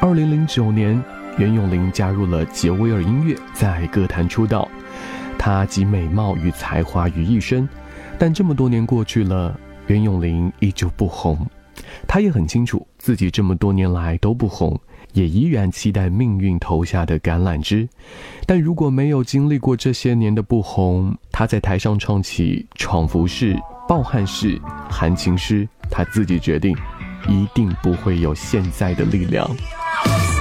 2009年，袁咏琳加入了杰威尔音乐，在歌坛出道。她集美貌与才华于一身，但这么多年过去了，袁咏琳依旧不红。她也很清楚自己这么多年来都不红，也依然期待命运投下的橄榄枝。但如果没有经历过这些年的不红，她在台上唱起闯福式、抱憾式、含情诗，她自己决定一定不会有现在的力量。